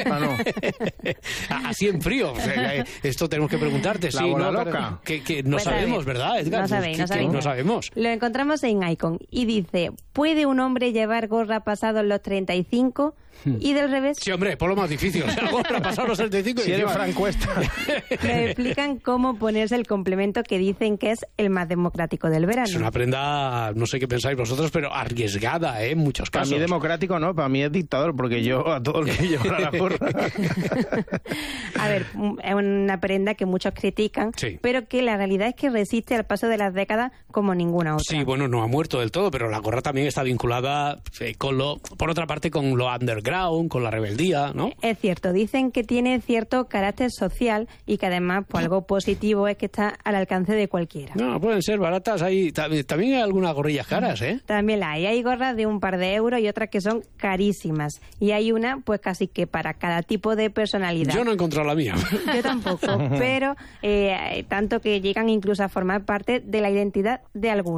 Así en frío. O sea, esto tenemos que preguntarte. La bola loca. Que no sabemos, ¿verdad, Edgar? No sabemos. Lo encontramos en Icon y dice, ¿puede un hombre llevar gorra pasados los 35? ¿Y del revés? Sí, hombre, por lo más difícil. O sea, gorra pasados los 35 y si eres francuesta. Me explican cómo ponerse el complemento que dicen que es el más democrático del verano. Es una prenda, no sé qué pensáis vosotros, pero arriesgada, en muchos casos. Para mí democrático no, para mí es dictador, porque yo a todo el que lleva la gorra. A ver, es una prenda que muchos critican, sí, pero que la realidad es que resiste al paso de las décadas como ninguna otra. Sí, bueno, no ha muerto del todo, pero la gorra también está vinculada por otra parte, con lo underground, con la rebeldía, ¿no? Es cierto, dicen que tiene cierto carácter social y que además, pues, algo positivo es que está al alcance de cualquiera. No, pueden ser baratas, también hay algunas gorrillas caras, ¿eh? También hay gorras de un par de euros y otras que son carísimas. Y hay una, pues casi que para cada tipo de personalidad. Yo no he encontrado la mía. Yo tampoco, pero tanto que llegan incluso a formar parte de la identidad de algunos.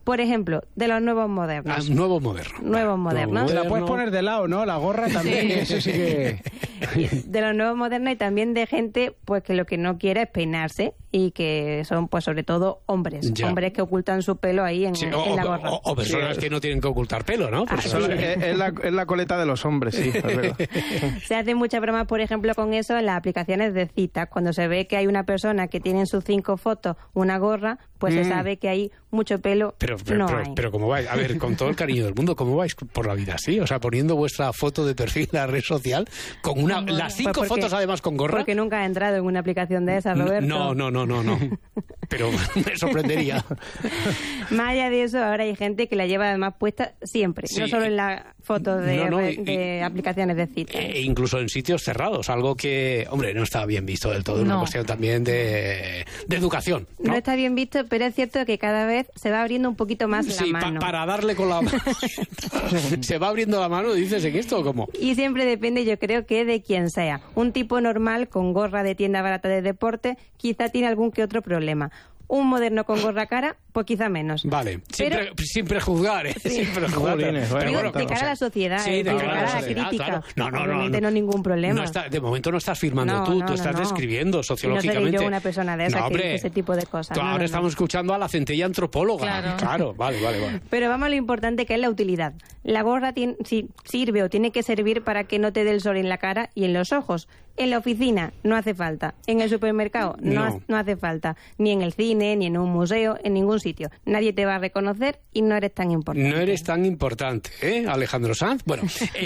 Por ejemplo, de los nuevos modernos. Nuevos modernos. Te la puedes poner de lado, ¿no? La gorra también, eso sí que... De los nuevos modernos y también de gente pues que lo que no quiere es peinarse y que son pues sobre todo hombres. Hombres que ocultan su pelo ahí en la gorra. O personas que no tienen que ocultar pelo, ¿no? Es la coleta de los hombres, sí, es verdad. Se hace mucha broma, por ejemplo, con eso en las aplicaciones de citas. Cuando se ve que hay una persona que tiene en sus 5 fotos una gorra, pues se sabe que hay mucho pelo. Pero ¿cómo vais? A ver, con todo el cariño del mundo, ¿cómo vais por la vida así? O sea, poniendo vuestra foto de perfil en la red social con las 5 fotos además con gorra. Porque nunca has entrado en una aplicación de esas, Roberto. No. Pero me sorprendería. Más allá de eso, ahora hay gente que la lleva además puesta siempre, no solo en las fotos de aplicaciones de citas. E incluso en sitios cerrados, algo que, hombre, no está bien visto del todo, una cuestión también de educación. No está bien visto, pero es cierto que cada vez se va abriendo un poquito más la mano. Para darle con la mano. ¿Se va abriendo la mano, dices, en esto o cómo? Y siempre depende, yo creo, que de quién sea. Un tipo normal con gorra de tienda barata de deporte quizá tiene algún que otro problema. Un moderno con gorra cara, pues quizá menos. Vale, sin prejuzgar, ¿eh? Sin prejuzgar. Digo, de cara a la sociedad, de cara a la crítica. Claro. No, obviamente no ningún problema. De momento no estás firmando tú estás describiendo sociológicamente. No seré yo una persona de esa que dice ese tipo de cosas. Ahora estamos escuchando a la centella antropóloga. Claro, vale. Pero vamos a lo importante, que es la utilidad. La gorra sirve o tiene que servir para que no te dé el sol en la cara y en los ojos. En la oficina no hace falta. En el supermercado no hace falta. Ni en el cine, ni en un museo, en ningún sitio. Nadie te va a reconocer y no eres tan importante. No eres tan importante, ¿eh, Alejandro Sanz? Bueno,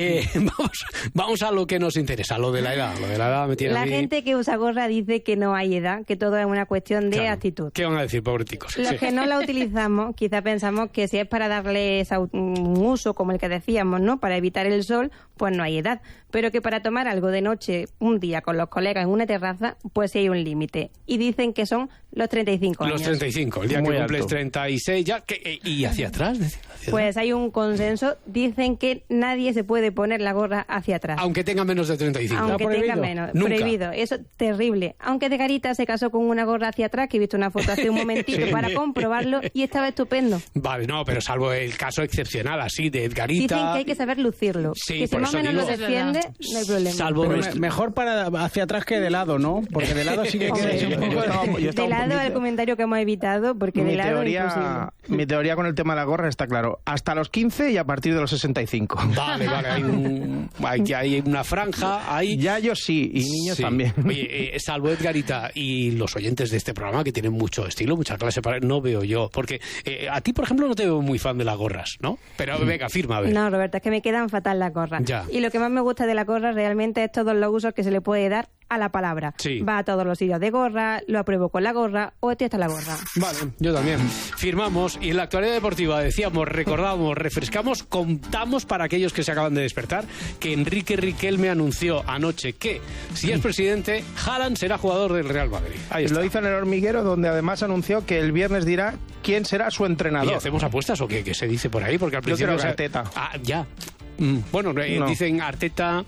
vamos a lo que nos interesa, lo de la edad. Lo de la edad me tiene La gente que usa gorra dice que no hay edad, que todo es una cuestión de actitud. ¿Qué van a decir, pobreticos? Los que no la utilizamos, quizá pensamos que si es para darle un uso como el que decíamos, ¿no? Para evitar el sol, pues no hay edad. Pero que para tomar algo de noche un día con los colegas en una terraza, pues sí hay un límite. Y dicen que son los 35 años. Los 35, el día que cumples 36 ya. ¿Y hacia atrás? Pues hay un consenso. Dicen que nadie se puede poner la gorra hacia atrás. Aunque tenga menos de 35. Aunque tenga menos. ¿Nunca? Prohibido. Eso es terrible. Aunque de Garita se casó con una gorra hacia atrás, que he visto una foto hace un momentito para comprobarlo y estaba estupendo. Vale, no, pero salvo el caso excepcional así de Edgarita. Dicen que hay que saber lucirlo. Sí, que si más o menos lo defiende, no hay problema. Salvo mejor para hacia atrás que de lado, ¿no? Porque de lado sí que queda un poco... De lado el comentario que hemos evitado, porque de lado es imposible. Mi teoría con el tema de la gorra está claro. Hasta los 15 y a partir de los 65. Vale, hay una franja ahí. Ya yo sí, y niños también. Oye, salvo Edgarita y los oyentes de este programa, que tienen mucho estilo, mucha clase, no veo yo. Porque a ti, por ejemplo, no te veo muy fan de las gorras, ¿no? Pero venga, firma, a ver. No, Roberto, es que me quedan fatal las gorras. Ya. Y lo que más me gusta de la gorra realmente es todos los usos que se le puede dar a la palabra. Sí. Va a todos los sitios de gorra, lo apruebo con la gorra o estoy hasta la gorra. Vale, yo también. Firmamos y en la actualidad deportiva decíamos, recordamos, refrescamos, contamos para aquellos que se acaban de despertar que Enrique Riquelme anunció anoche que si es presidente, Haaland será jugador del Real Madrid. Ahí está. Lo hizo en el Hormiguero, donde además anunció que el viernes dirá quién será su entrenador. ¿Y hacemos apuestas o qué? ¿Qué se dice por ahí? Porque al principio... Yo creo que Arteta. Ya. Bueno, dicen Arteta,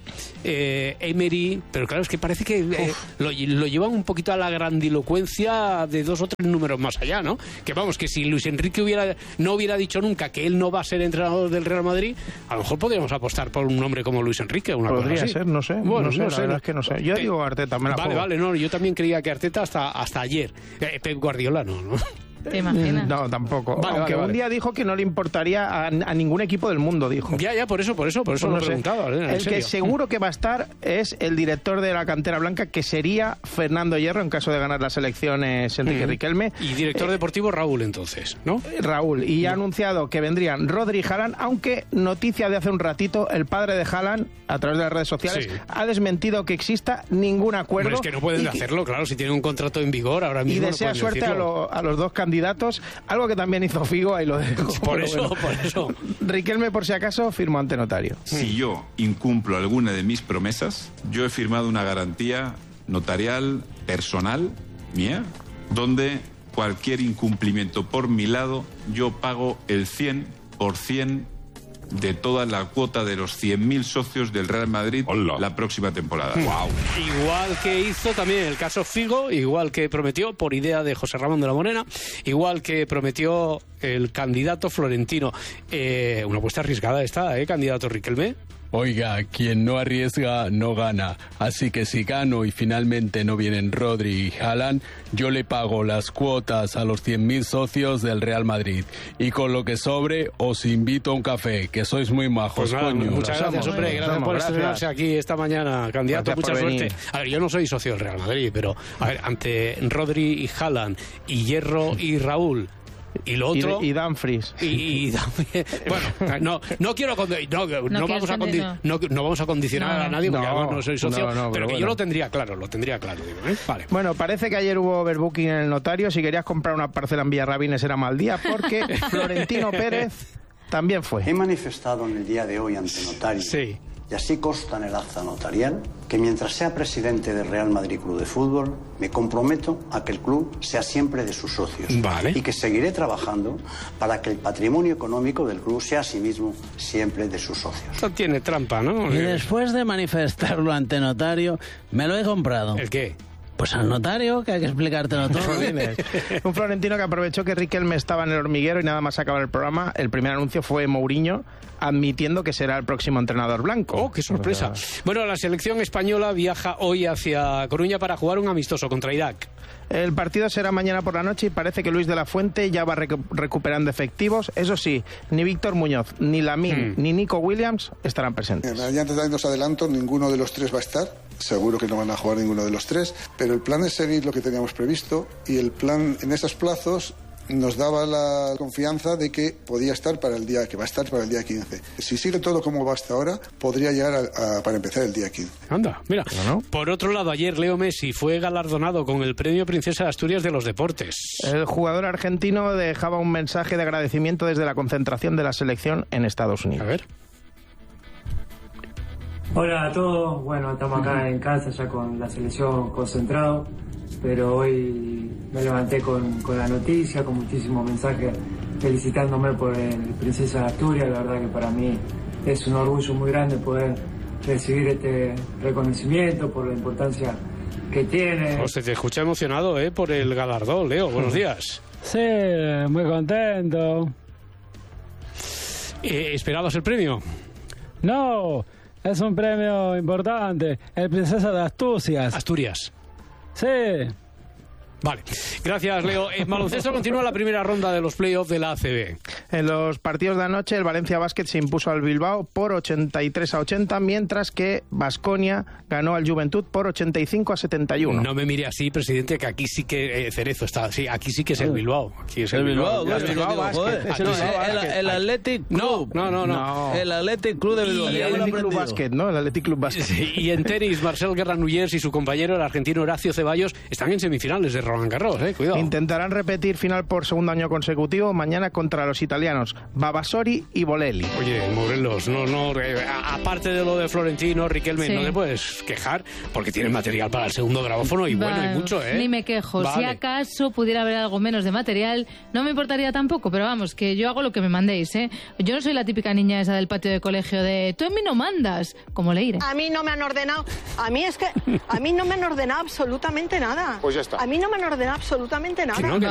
Emery, pero claro, es que parece que lo llevan un poquito a la grandilocuencia de 2 o 3 números más allá, ¿no? Que vamos, que si Luis Enrique no hubiera dicho nunca que él no va a ser entrenador del Real Madrid, a lo mejor podríamos apostar por un nombre como Luis Enrique. Podría ser, no sé. Bueno, no sé, la verdad es que no sé. Yo digo Arteta, me la juego. Vale, no, yo también creía que Arteta hasta ayer. Pep Guardiola no. ¿Te imaginas? No, tampoco. Aunque un día dijo que no le importaría a ningún equipo del mundo, dijo. Ya, por eso Pues lo he preguntado. El que seguro que va a estar es el director de la cantera blanca, que sería Fernando Hierro, en caso de ganar las elecciones Enrique Riquelme. Y director deportivo Raúl, entonces, ¿no? Raúl. Y ha anunciado que vendrían Rodri y Haaland, aunque noticia de hace un ratito, el padre de Haaland, a través de las redes sociales, ha desmentido que exista ningún acuerdo. Bueno, es que no pueden hacerlo, claro, si tienen un contrato en vigor ahora mismo. Y desea suerte a los dos candidatos, algo que también hizo Figo, ahí lo dejo. Por eso. Riquelme, por si acaso, firmó ante notario. Si yo incumplo alguna de mis promesas, yo he firmado una garantía notarial personal mía, donde cualquier incumplimiento por mi lado, yo pago el 100% de toda la cuota de los 100.000 socios del Real Madrid la próxima temporada. Wow. Igual que hizo también el caso Figo, igual que prometió por idea de José Ramón de la Morena, igual que prometió el candidato florentino. Una apuesta arriesgada esta, candidato Riquelme. Oiga, quien no arriesga no gana, así que si gano y finalmente no vienen Rodri y Haaland, yo le pago las cuotas a los 100.000 socios del Real Madrid. Y con lo que sobre, os invito a un café, que sois muy majos, pues nada, coño. Muchas gracias, hombre, gracias por estrenarse aquí esta mañana, candidato, mucha suerte. A ver, yo no soy socio del Real Madrid, pero a ver, ante Rodri y Haaland, y Hierro y Raúl, y lo otro y Dumfries bueno, no quiero no vamos a condicionar a nadie porque además no soy socio, pero que bueno. Yo lo tendría claro digo, Vale. Bueno, parece que ayer hubo overbooking en el notario. Si querías comprar una parcela en Villarrabines era mal día, porque Florentino Pérez también fue. He manifestado en el día de hoy ante notario, y así consta en el acta notarial, que mientras sea presidente del Real Madrid Club de Fútbol, me comprometo a que el club sea siempre de sus socios. Vale. Y que seguiré trabajando para que el patrimonio económico del club sea asimismo siempre de sus socios. Esto tiene trampa, ¿no? Y después de manifestarlo ante notario, me lo he comprado. ¿El qué? Pues al notario, que hay que explicártelo todo. Un florentino que aprovechó que Riquelme estaba en el hormiguero y nada más acabar el programa. El primer anuncio fue Mourinho admitiendo que será el próximo entrenador blanco. ¡Oh, qué sorpresa! Bueno, la selección española viaja hoy hacia Coruña para jugar un amistoso contra Irak. El partido será mañana por la noche y parece que Luis de la Fuente ya va recuperando efectivos. Eso sí, ni Víctor Muñoz, ni Lamine, ni Nico Williams estarán presentes. Ya antes de darnos adelanto, ninguno de los tres va a estar. Seguro que no van a jugar ninguno de los tres. Pero el plan es seguir lo que teníamos previsto y el plan en esos plazos nos daba la confianza de que podía estar para el día, que va a estar para el día 15. Si sigue todo como va hasta ahora, podría llegar para empezar el día 15. Anda, mira. ¿No? Por otro lado, ayer Leo Messi fue galardonado con el premio Princesa de Asturias de los Deportes. El jugador argentino dejaba un mensaje de agradecimiento desde la concentración de la selección en Estados Unidos. A ver. Hola a todos, bueno, estamos acá en casa ya con la selección concentrado, pero hoy me levanté con la noticia, con muchísimos mensajes felicitándome por el Princesa de Asturias. La verdad que para mí es un orgullo muy grande poder recibir este reconocimiento por la importancia que tiene. Hostia, te escucha emocionado por el galardón, Leo, buenos días. Sí, muy contento. ¿Esperabas el premio? No, es un premio importante, el Princesa de Asturias. Asturias. Sí. Vale, gracias Leo. En baloncesto continúa la primera ronda de los playoffs de la ACB. En los partidos de anoche el Valencia Basket se impuso al Bilbao por 83-80, mientras que Baskonia ganó al Juventud por 85-71. No me mire así, presidente, que aquí sí que Cerezo está. Sí, aquí sí que es el Bilbao. Aquí es el Bilbao. El Bilbao Basket. El Athletic Club. No. El Athletic Club de Bilbao. El Athletic Club Basket, ¿no? El Athletic Club Basket. Sí, y en tenis, Marcel Guerra-Nullers y su compañero, el argentino Horacio Ceballos, están en semifinales de Roland Garros, cuidado. Intentarán repetir final por segundo año consecutivo mañana contra los italianos Babasori y Bolelli. Oye, Morelos, aparte de lo de Florentino, Riquelme, no te puedes quejar porque tiene material para el segundo grabófono y bueno, y mucho, Ni me quejo. Vale. Si acaso pudiera haber algo menos de material, no me importaría tampoco, pero vamos, que yo hago lo que me mandéis, Yo no soy la típica niña esa del patio de colegio de tú en mí no mandas, como Leire. A mí no me han ordenado, a mí no me han ordenado absolutamente nada. Pues ya está. A mí no me han ordenado absolutamente nada.